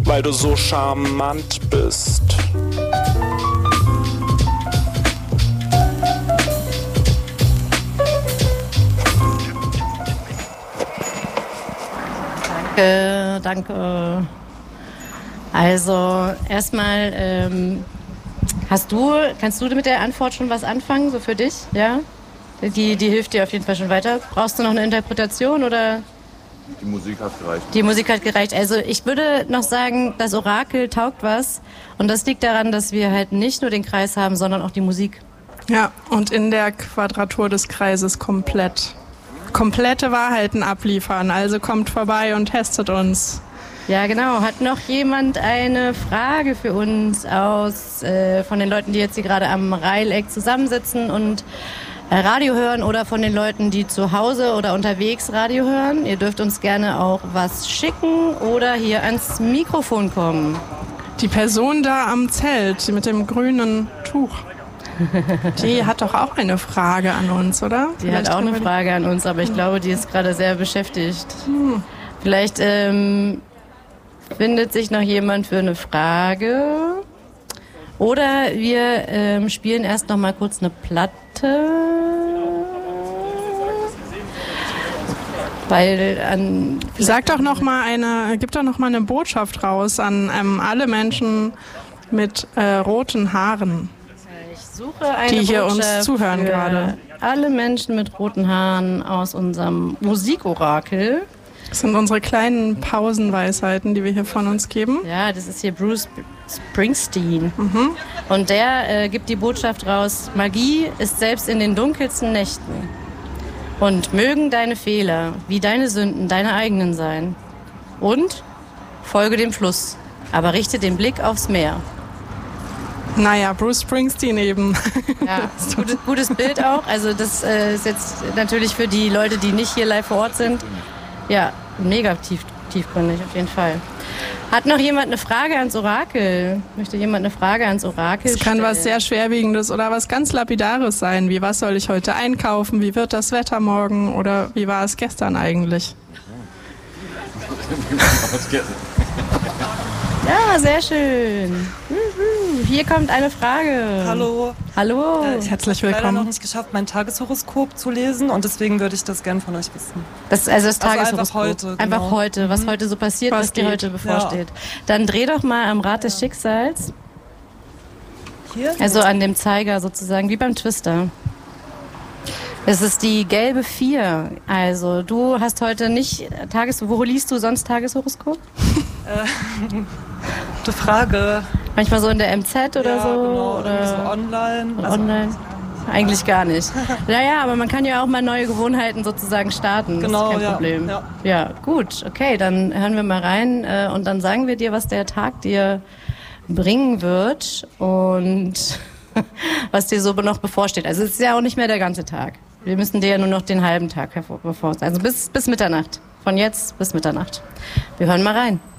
weil du so charmant bist. Danke. Also erstmal, kannst du mit der Antwort schon was anfangen, so für dich? Ja? Die hilft dir auf jeden Fall schon weiter. Brauchst du noch eine Interpretation oder? Die Musik hat gereicht. Die Musik hat gereicht. Also ich würde noch sagen, das Orakel taugt was. Und das liegt daran, dass wir halt nicht nur den Kreis haben, sondern auch die Musik. Ja, und in der Quadratur des Kreises komplette Wahrheiten abliefern. Also kommt vorbei und testet uns. Ja, genau. Hat noch jemand eine Frage für uns von den Leuten, die jetzt hier gerade am Reileck zusammensitzen und Radio hören oder von den Leuten, die zu Hause oder unterwegs Radio hören? Ihr dürft uns gerne auch was schicken oder hier ans Mikrofon kommen. Die Person da am Zelt mit dem grünen Tuch, die hat doch auch eine Frage an uns, oder? Die hat auch eine Frage an uns, aber ich glaube, die ist gerade sehr beschäftigt. Vielleicht findet sich noch jemand für eine Frage. Oder wir spielen erst noch mal kurz eine Platte. Gib doch noch mal eine Botschaft raus an alle Menschen mit roten Haaren, ich suche eine die hier Botschaft uns zuhören für gerade. Alle Menschen mit roten Haaren aus unserem Musikorakel. Das sind unsere kleinen Pausenweisheiten, die wir hier von uns geben. Ja, das ist hier Bruce Springsteen. Und der gibt die Botschaft raus: Magie ist selbst in den dunkelsten Nächten. Und mögen deine Fehler, wie deine Sünden, deine eigenen sein. Und folge dem Fluss, aber richte den Blick aufs Meer. Naja, Bruce Springsteen eben. Ja, gutes Bild auch. Also das ist jetzt natürlich für die Leute, die nicht hier live vor Ort sind, ja, mega tiefgründig auf jeden Fall. Hat noch jemand eine Frage ans Orakel? Möchte jemand eine Frage ans Orakel stellen? Es kann was sehr Schwerwiegendes oder was ganz Lapidares sein, wie was soll ich heute einkaufen, wie wird das Wetter morgen oder wie war es gestern eigentlich? Ja, sehr schön. Hier kommt eine Frage. Hallo. Hallo. Herzlich Ich habe leider noch willkommen. nicht geschafft, mein Tageshoroskop zu lesen und deswegen würde ich das gerne von euch wissen. Das Tageshoroskop. einfach heute, genau. Einfach heute, was heute so passiert, was dir heute bevorsteht. Dann dreh doch mal am Rad des Schicksals. Hier? Also an dem Zeiger sozusagen, wie beim Twister. Es ist die gelbe 4. Also du hast heute nicht wo liest du sonst Tageshoroskop? Gute Frage. Manchmal so in der MZ oder ja, so? Genau, oder so online. Online? Eigentlich gar nicht. Naja, aber man kann ja auch mal neue Gewohnheiten sozusagen starten. Genau, das ist kein Problem. Ja, gut. Okay, dann hören wir mal rein und dann sagen wir dir, was der Tag dir bringen wird und was dir so noch bevorsteht. Also es ist ja auch nicht mehr der ganze Tag. Wir müssen dir ja nur noch den halben Tag bevorstehen. Also bis Mitternacht. Von jetzt bis Mitternacht. Wir hören mal rein.